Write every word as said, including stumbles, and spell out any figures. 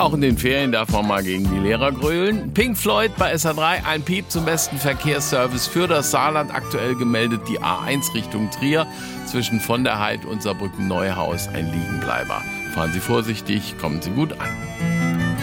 Auch in den Ferien darf man mal gegen die Lehrer grölen. Pink Floyd bei S R drei, ein Piep zum besten Verkehrsservice für das Saarland. Aktuell gemeldet die A eins Richtung Trier zwischen von der Heid und Saarbrücken-Neuhaus ein Liegenbleiber. Fahren Sie vorsichtig, kommen Sie gut an.